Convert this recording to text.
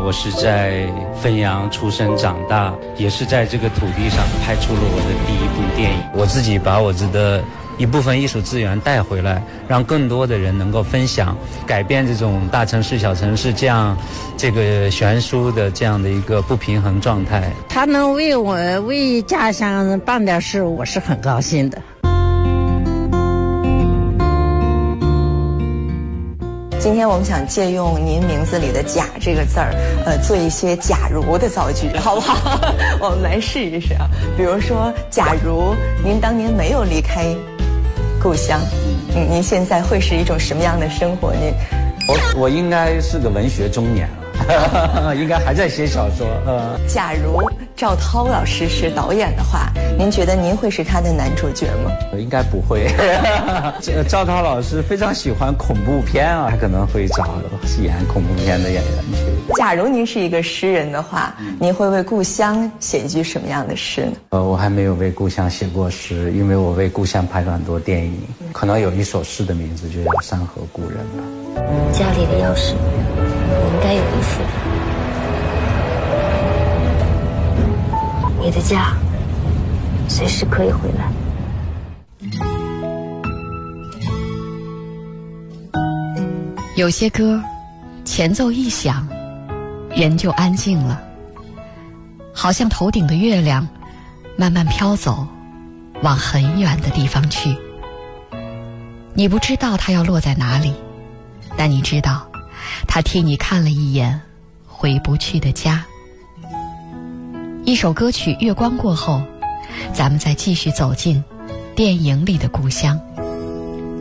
我是在汾阳出生长大，也是在这个土地上拍出了我的第一部电影。我自己把我的一部分艺术资源带回来，让更多的人能够分享，改变这种大城市小城市这个悬殊的这样的一个不平衡状态。 他能为家乡办点事，我是很高兴的。 今天我们想借用您名字里的甲这个字儿，做一些假如的造句，好不好？我们来试一试啊。比如说，假如您当年没有离开故乡，您现在会是一种什么样的生活？ 我应该是个文学中年了，应该还在写小说。 假如赵涛老师是导演的话，您觉得您会是他的男主角吗？ 应该不会。赵涛老师非常喜欢恐怖片啊，他可能会找演恐怖片的演员去。 假如您是一个诗人的话，您会为故乡写一句什么样的诗呢？ 我还没有为故乡写过诗，因为我为故乡拍了很多电影，可能有一首诗的名字就叫《山河故人》吧。 家里的钥匙你应该有一副，你的家随时可以回来。 有些歌前奏一响，人就安静了，好像头顶的月亮慢慢飘走，往很远的地方去。你不知道它要落在哪里，但你知道它替你看了一眼回不去的家。一首歌曲《月光》过后，咱们再继续走进电影里的故乡。